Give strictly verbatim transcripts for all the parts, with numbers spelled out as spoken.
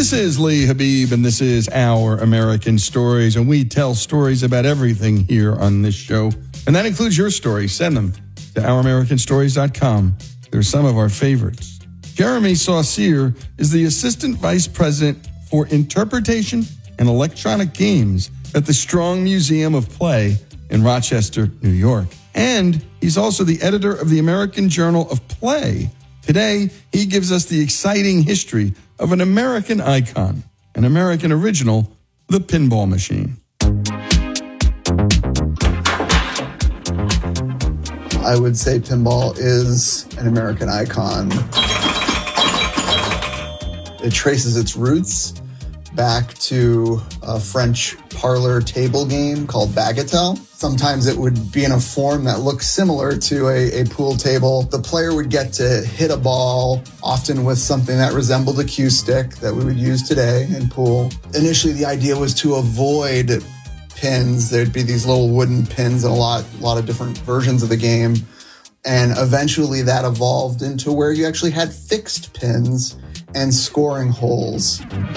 This is Lee Habib, and this is Our American Stories, and we tell stories about everything here on this show, and that includes your stories. Send them to our american stories dot com. They're some of our favorites. Jeremy Saucier is the Assistant Vice President for Interpretation and Electronic Games at the Strong Museum of Play in Rochester, New York. And he's also the editor of the American Journal of Play. Today, he gives us the exciting history of an American icon, an American original, the pinball machine. I would say pinball is an American icon. It traces its roots back to a French parlor table game called Bagatelle. Sometimes it would be in a form that looks similar to a, a pool table. The player would get to hit a ball, often with something that resembled a cue stick that we would use today in pool. Initially, the idea was to avoid pins. There'd be these little wooden pins in a lot, a lot of different versions of the game. And eventually that evolved into where you actually had fixed pins and scoring holes.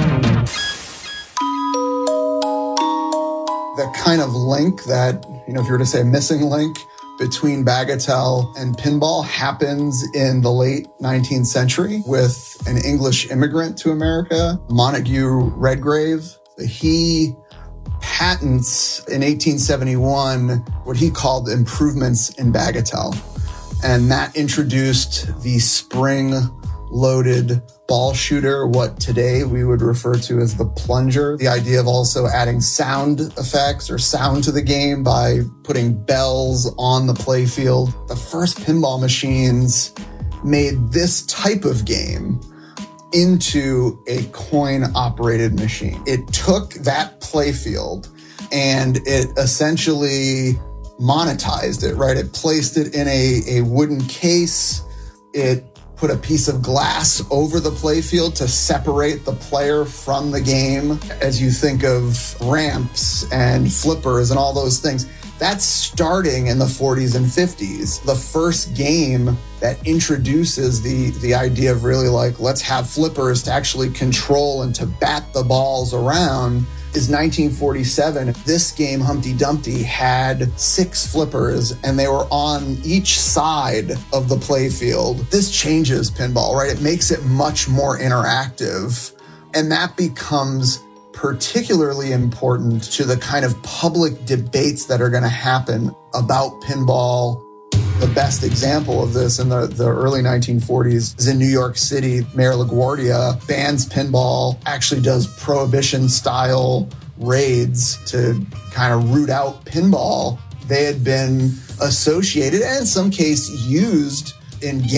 The kind of link that, you know, if you were to say a missing link between Bagatelle and pinball happens in the late nineteenth century with an English immigrant to America, Montague Redgrave. He patents in eighteen seventy-one what he called improvements in Bagatelle. And that introduced the spring-loaded ball shooter, what today we would refer to as the plunger. The idea of also adding sound effects or sound to the game by putting bells on the playfield. The first pinball machines made this type of game into a coin-operated machine. It took that playfield and it essentially monetized it, right? It placed it in a, a wooden case. It put a piece of glass over the playfield to separate the player from the game. As you think of ramps and flippers and all those things, that's starting in the forties and fifties. The first game that introduces the, the idea of really like, let's have flippers to actually control and to bat the balls around is nineteen forty-seven. This game, Humpty Dumpty, had six flippers and they were on each side of the playfield. This changes pinball, right? It makes it much more interactive. And that becomes particularly important to the kind of public debates that are going to happen about pinball. The best example of this in the, the early nineteen forties is in New York City. Mayor LaGuardia bans pinball, actually does prohibition-style raids to kind of root out pinball. They had been associated and in some case used in